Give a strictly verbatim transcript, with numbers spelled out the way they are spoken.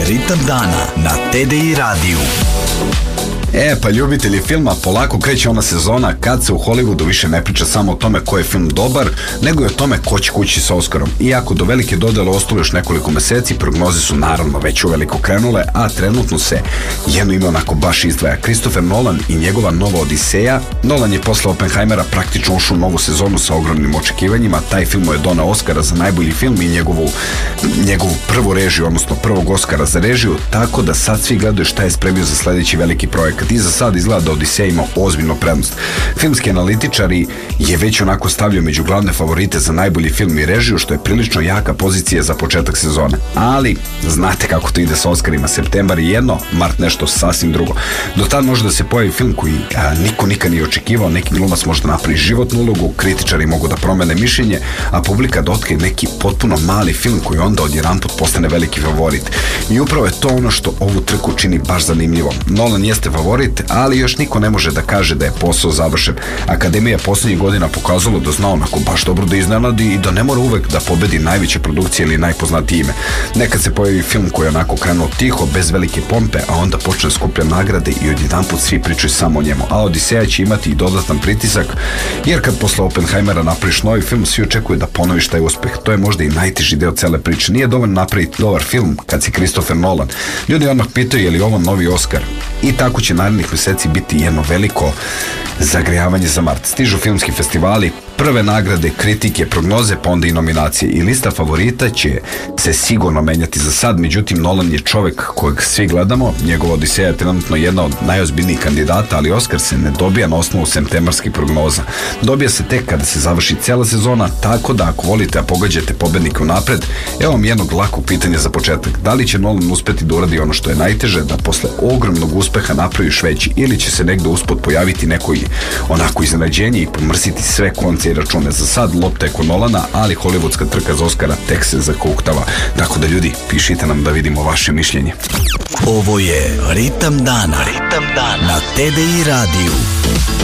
Ritam dana na T D I radiju. E, pa ljubitelji filma, polako kreće ona sezona kad se u Hollywoodu više ne priča samo o tome ko je film dobar, nego i o tome ko će kući sa Oskarom. Iako do velike dodele ostalo još nekoliko meseci, prognoze su naravno već uveliko krenule, a trenutno se jedno ime onako baš izdvaja. Christopher Nolan i njegova nova Odiseja. Nolan je posle Oppenheimera praktično ušao u novu sezonu sa ogromnim očekivanjima. Taj film mu je donao Oskara za najbolji film i njegovu, njegovu prvu režiju, odnosno prvog Oskara za režiju, tako da sad svi gledaju šta je spremio za sledeći veliki projekat. I za sad izgleda da Odiseja ima ozbiljnu prednost. Filmski analitičari je već onako stavljaju među glavne favorite za najbolji film i režiju, što je prilično jaka pozicija za početak sezone. Ali, znate kako to ide sa Oskarima, septembar je jedno, mart nešto sasvim drugo. Do tad može da se pojavi film koji a, niko nikad nije očekivao, neki glumac može da napravi životnu ulogu, kritičari mogu da promene mišljenje, a publika da otkrije neki potpuno mali film koji onda odjedanput postane veliki favorit. I upravo je to ono što ovu trku čini baš zanimljivo. Nolan jeste favorit, ali još niko ne može da kaže da je posao završen. Akademija poslednjih godina pokazalo da zna onako baš dobro da iznenadi i da ne mora uvek da pobedi najveće produkcije ili najpoznatije ime. Nekad se pojavi film koji je onako krenuo tiho, bez velike pompe, a onda počne skuplja nagrade i odjedanput svi pričaju samo o njemu. A Odiseja će imati i dodatan pritisak, jer kad posle Oppenheimera napraviš novi film, svi očekuju da ponoviš taj uspeh. To je možda i najteži deo cele priče. Nije dovoljno napraviti dobar film kad si Christopher Nolan. Ljudi odmah pitaju je li ovo novi Oskar. I tako će narednih meseci biti jedno veliko zagrejavanje za mart. Stižu filmski festivali, prve nagrade, kritike, prognoze, pa onda i nominacije. I lista favorita će se sigurno menjati za sad, međutim Nolan je čovek kojeg svi gledamo, njegova Odiseja je trenutno jedna od najozbiljnijih kandidata, ali Oskar se ne dobija na osnovu septembarskih prognoza. Dobija se tek kada se završi cela sezona, tako da ako volite a pogađate pobednike unapred, evo vam jednog lakog pitanja za početak. Da li će Nolan uspeti da uradi ono što je najteže, da posle ogromnog uspeha napravi još veći, ili će se negde uspod pojaviti neko onako iznenađenje i pomrsiti sve konce i račune. Za sad lopta je kod Nolana, ali hollywoodska trka za Oskara tek se zakuktava. Tako da ljudi, pišite nam da vidimo vaše mišljenje. Ovo je Ritam dana, Ritam dana na T D I radiju.